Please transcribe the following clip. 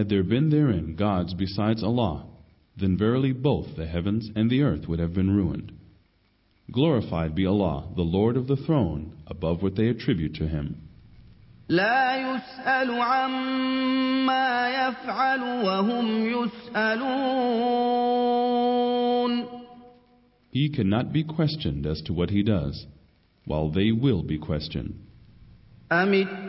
Had there been therein gods besides Allah, then verily both the heavens and the earth would have been ruined. Glorified be Allah, the Lord of the throne, above what they attribute to Him. لا يسأل عما يفعل وهم يسألون. He cannot be questioned as to what He does, while they will be questioned.